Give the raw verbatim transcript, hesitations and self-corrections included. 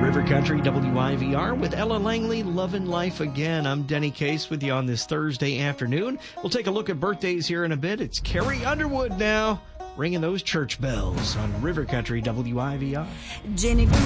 River Country W I V R with Ella Langley, Lovin' Life Again. I'm Denny Case with you on this Thursday afternoon. We'll take a look at birthdays here in a bit. It's Carrie Underwood now, ringing those church bells on River Country W I V R. Jenny